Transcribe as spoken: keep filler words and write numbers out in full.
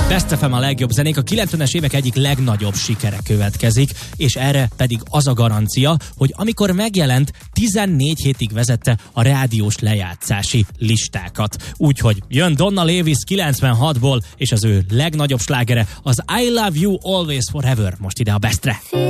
Best ef em a legjobb zenék, a kilencvenes évek egyik legnagyobb sikere következik, és erre pedig az a garancia, hogy amikor megjelent, tizennégy hétig vezette a rádiós lejátszási listákat. Úgyhogy jön Donna Lewis kilencvenhatból, és az ő legnagyobb slágere az I Love You Always Forever most ide a Bestre.